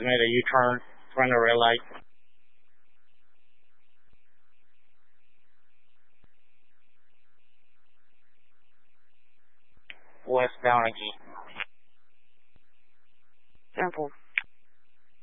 made a U-turn, front of the red light. Westbound again. Sample.